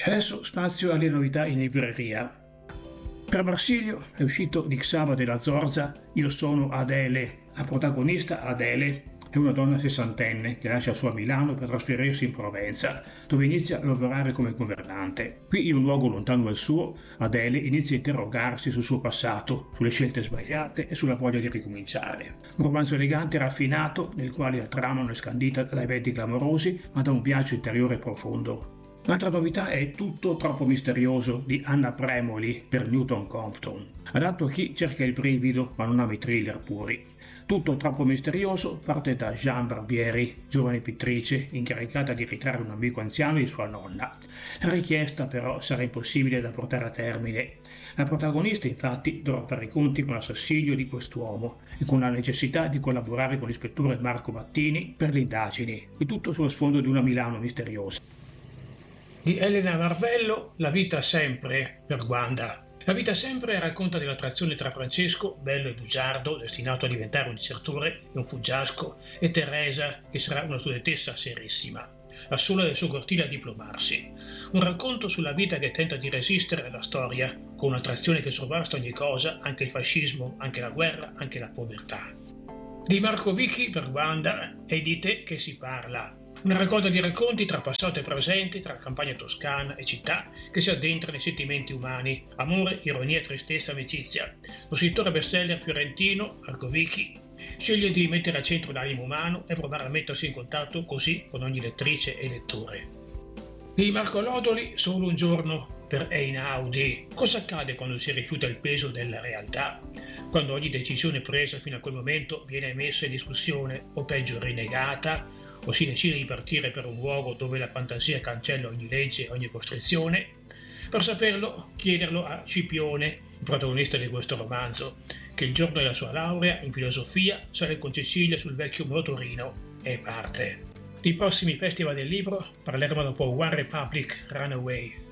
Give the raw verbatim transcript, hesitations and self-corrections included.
E adesso spazio alle novità in libreria. Per Marsilio è uscito di Xava della Zorza Io sono Adele. La protagonista, Adele, è una donna sessantenne che lascia sua Milano per trasferirsi in Provenza, dove inizia a lavorare come governante. Qui, in un luogo lontano dal suo, Adele inizia a interrogarsi sul suo passato, sulle scelte sbagliate e sulla voglia di ricominciare. Un romanzo elegante e raffinato, nel quale la trama non è scandita da eventi clamorosi, ma da un viaggio interiore profondo. Un'altra novità è Tutto troppo misterioso di Anna Premoli per Newton Compton, adatto a chi cerca il brivido ma non ama i thriller puri. Tutto troppo misterioso parte da Jean Barbieri, giovane pittrice incaricata di ritratti un amico anziano di sua nonna. La richiesta però sarà impossibile da portare a termine. La protagonista infatti dovrà fare i conti con l'assassinio di quest'uomo e con la necessità di collaborare con l'ispettore Marco Mattini per le indagini, e tutto sullo sfondo di una Milano misteriosa. Di Elena Marvello, La vita sempre per Wanda. La vita sempre racconta dell'attrazione tra Francesco, bello e bugiardo, destinato a diventare un disertore e un fuggiasco, e Teresa, che sarà una studentessa serissima, la sola del suo cortile a diplomarsi. Un racconto sulla vita che tenta di resistere alla storia, con un'attrazione che sovrasta ogni cosa, anche il fascismo, anche la guerra, anche la povertà. Di Marco Vicchi per Wanda è di te che si parla. Una raccolta di racconti tra passato e presente, tra campagna toscana e città, che si addentra nei sentimenti umani, amore, ironia, tristezza, amicizia. Lo scrittore bestseller fiorentino, Marco Vicchi, sceglie di mettere al centro l'animo umano e provare a mettersi in contatto così con ogni lettrice e lettore. Di Marco Lodoli, Solo un giorno per Einaudi. Cosa accade quando si rifiuta il peso della realtà? Quando ogni decisione presa fino a quel momento viene messa in discussione o peggio rinegata? O si decide di partire per un luogo dove la fantasia cancella ogni legge e ogni costrizione? Per saperlo, chiederlo a Scipione, il protagonista di questo romanzo, che il giorno della sua laurea in filosofia sale con Cecilia sul vecchio motorino e parte. Nei prossimi festival del libro parleremo dopo One Republic Runaway.